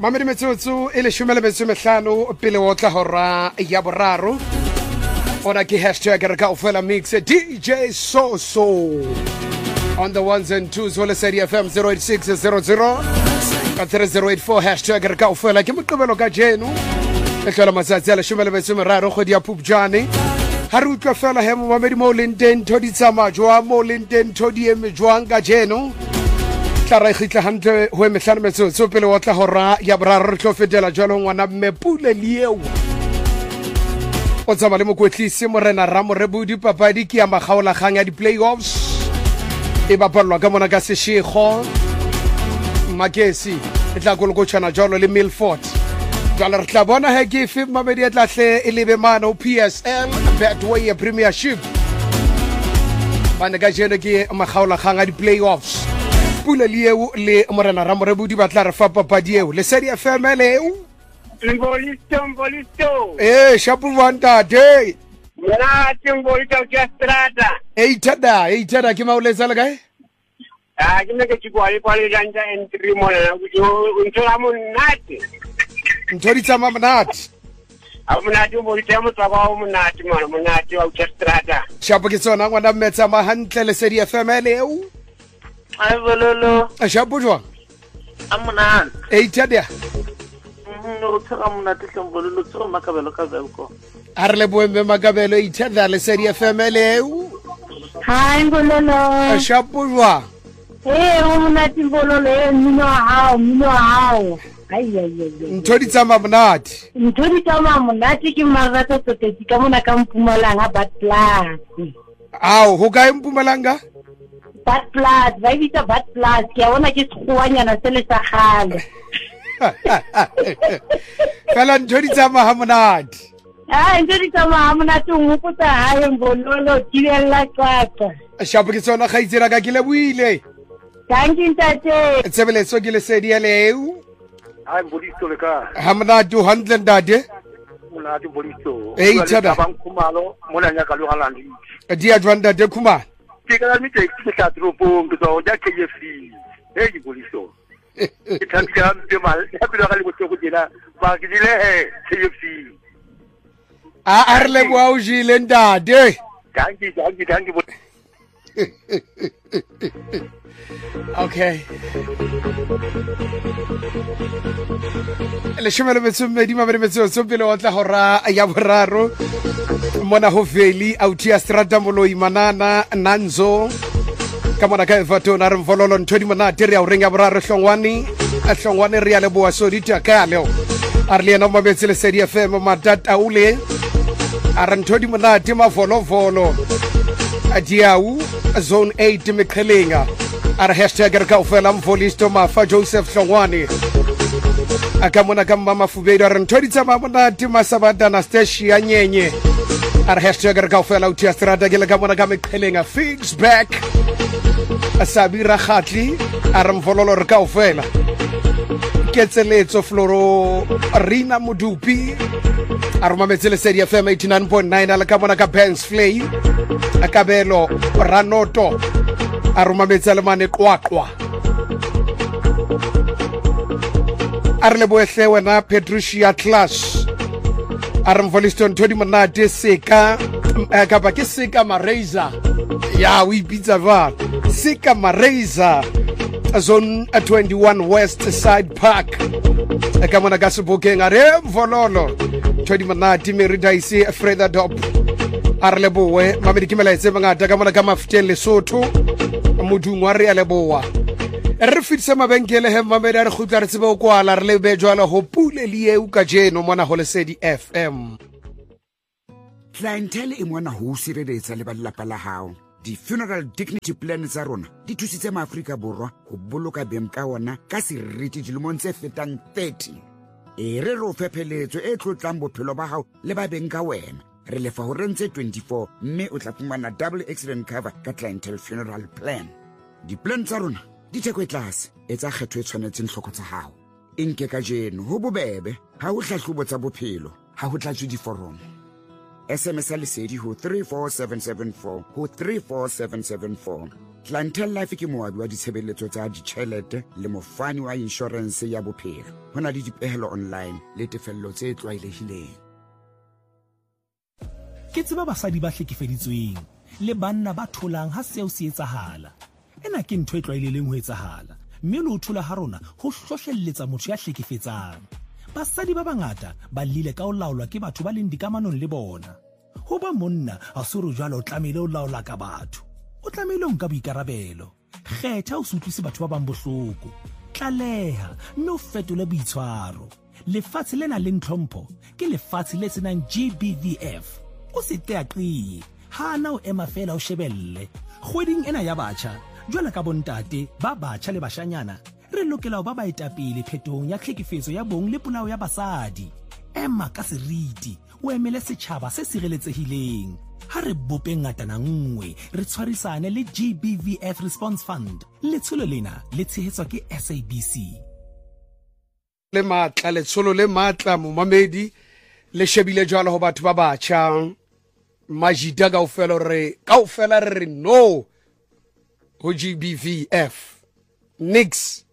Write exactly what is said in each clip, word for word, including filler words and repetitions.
Mamedi metsotso e le shumele metso mehlano pele o tla hora ya boraro. Ona ke hashtag re ka ofela mix D J Soso on the ones and twos wole City F M zero eight six zero zero three zero eight four hashtag re ka ofela ke moqebelo ka jeno e tlola matsatsi a le shumele metso meraro go dia Phupjane ha re utlwa fela he mo Mamedi mo lenten thodi tsama jwa mo lenten thodi e mejwang ka jeno tla re khitla hantle ho mehlano metsotso pele o tla hora ya boraro re tlo fetela jalo ngwana Mmepule Lieu o tsama le mokwetlisi Morena Ramorebudi papadi ke ya magaola gang ya di playoffs e bapalwa ka mona ka Seshego Makesi e tla go lokotshana jalo le Milford jalo re tla bona he ke fi Mamedi e tla hle e lebe mana o P S L Betway Premiership bana ka jeno ke magaola gang ya di playoffs Pula Lieu le Morena Ramorebudi ba tla re fa papadi eo le City F M leo Mbolisto, mbolisto. Eh, shapu wanda day. Mena timbolito kia strada. Eh, tada, eh, tada kima uleza lagai? Ah, kime ke chikuali kwali janja entry mona. Untola munati. Ntori tama munati. Au munati mbolito mutwa au munati mona munati wa kia strada. Shapu kisona ngwana metsa mahantle le City F M leo. Ai bololo. Shapu jwa. Amunan. Eh, tada. No tsaka monate hlombololo tsaka makabelo ka velko Arle boembe makabelo ithanda le City F M leo. Hi ngololo. Shapu jwa. Eh o monate ngololo e mino hao mino hao. Ai ai ai. Ntori tsama monate. Ntori tsama monate ke marato toteti ka mona ka Mpumalanga Bad Plus. Au ho ka Mpumalanga? Bad Plus, ba bitsa Bad Plus ke bona ke tshwanyana se le sa gale. Kala ntori tsama hamonate. Ah, ntori tsama hamonate o ngopotsa hae ngololo tibella qaka. Shapu ke tsona ga itsira ka ke le buile. Thank you ntate. Tsebeleso ke le City leo. Ai mbolisto le ka. Hamonate ho handle ndade. Munati mbolisto. Eh, tada. Bankumalo mona nya ka lo halandi. Dia jwanda de kuma. Ke ka mi te ke sa tropo mbizo ja K F C. Eh mbolisto. Itambia mbe mal yapilo ka le botoko dina ba ke dile he K F C. A arle bo au jile ndade. Danki danki danki. Okay. Le shemele metso medi mabedi metso so pele o tla hora ya boraro. Mona ho veli autia strata moloi manana nanzo. Kamona ka efatona re mvololo nthodi monate re a o renga boraro hlongwane a hlongwane re ya le boa so ditya ka leo a re le na mabetse le City F M matata ule a re nthodi monate mavolo volo a diau zone eight mekhelenga a re hashtag re ka ofela mvolisto mafa Joseph Hlongwane a kamona ka mama fubedo a re nthodi tsama monate masabata Anastasia nyenye a re hashtag re ka ofela utia strata ke le kamona ka mekhelenga fix back Asabira Khatli aramvololo re ka ofela ketseletso Floro Rina Mudupi arumametse le City F M eighty-nine point nine ala ka bona ka Benz Flay akabelo Ranoto arumametse le mane qwaqwa arle boehle wena Patricia Clash aramvoliston thodi monate seka ka ba ke seka Maraiza ya we pizza va Sika Maraiza zone twenty-one West Side Park akamona ka Sebokeng are mvololo thodi monate merida ise Freda Dop arle boe Mamedi ke melaetse mangata ka mona ka Mafuteng Lesotho modungwa re ya leboa re fitse mabenkele he Mamedi a re khutla re tsebe o kwala re le bejwala ho Pula Lieu ka jeno mona ho le City F M. Clientele e mona ho sireletsa le balapa la hao. Di funeral dignity plan tsa rona di thusitse maAfrika borwa go boloka beng ka ona ka seriti dilemong tse fetang thirty. E re ro fepheletso e tlotlang bophelo ba hao le ba beng ka wena. Re lefa ho rentse twenty-four mme o tla fumana double accident cover ka clientele funeral plan. Di plan tsa rona di theko e tlase e tsa kgetho e tshwanetseng hloko tsa hao. Inke ka jeno ho bobebe ha o hlahlobo tsa bophelo ha ho tlatswe diforomo. S M S a lesedi ho three four seven seven four ho three four seven seven four Clientele Life ke moabi wa ditshebeletso tsa ditjhelete le mofani wa insurance ya bophelo. Ho na le dipehelo online le tefello tse tlwaelehileng. Ke tseba basadi ba hlekefeditsweng le banna ba tholang ha seo se etsahala. Ena ke ntho e tlwaelehileng ho etsahala, mme le ho thola ha rona ho hlohlelletsa motho ya hlekefetsang. Basadi ba bangata ba lile ka ho laolwa ke batho ba leng dikamanong le bona. Ho ba monna ha se re jwale o tlamehile o laola ka batho. O tlamehile o nka boikarabelo. Kgetha o se utlwise batho ba bang bohloko. Tlaleha mme o fetole boitshwaro. Lefatshe lena le ntlhompho ke lefatshe le senang G B V F. O se teaqie hana o ema fela o shebelle. Kgweding ena ya batjha jwale ka bontate ba batjha le bashanyana re lokela ho ba baetapele phetong ya tlhekefetso ya bong le polao ya basadi. Ema ka seriti o emele setjhaba se sireletsehileng. Ha re bope ngatana nngwe re tshwarisane le G B V F Response Fund. Letsholo lena le tshehetswa ke S A B C. Le matla letsholo le matla momamedi le shebile jwalo ho batho ba batjha. Majida kaofela re kaofela re no ho G B V F. Nix.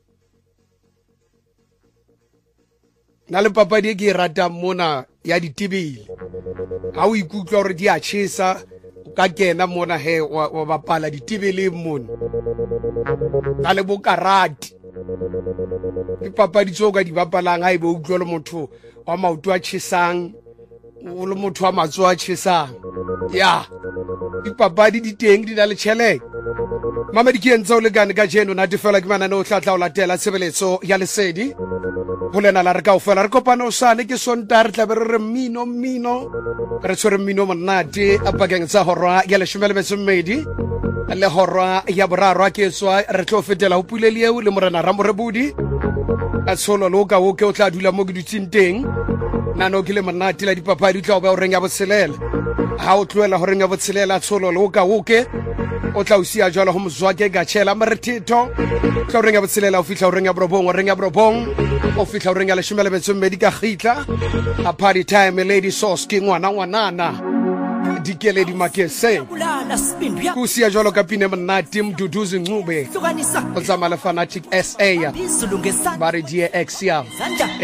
Na le papadi e ke e ratang mona ya ditebele. Ha o ikutlwa hore di a tjhesa ka kena mona he wa, wa bapala ditebele mona. Ka le bokarati. Ke papadi tso ka di bapalang ha ebe o utlwa le motho wa maoto a tjhesang, o le motho wa matso a tjhesang. Ya. Dipapadi di teng di na le tjhelete. Mama di ke entse o le gane ka jeno na tefela ke mana no tlatla o latela tshebeletso ya lesedi. Ho lena la re kaofela re kopana o sane ke sonta re tla be re mmino mmino re tshwere mmino monate a pakeng tsa horwa ya leshome le metso e mmedi le horwa ya boraro ke tswa re tlo fetela ho puleli eo le morena Ramorebudi a tsholo lo ka o ke o tla dula mo ke dutsing teng nano ke le monate la dipapadi tla o ba o reng ya botshelela ha o tloela ho reng ya botshelela tsholo lo ka o ke o tla o sia jwalo ho mzwake ga tshela maretito tla o reng ya botshelela o fihla o reng ya borobong o reng ya borobong o fihla o reng ya leshome le metso e mmedi ka khitla a party time lady sauce ke ngwana ngwanana dikele di makese ku sia jwalo ka pine monate mduduzi ncube o tsamala fanatic S A ba re D X ya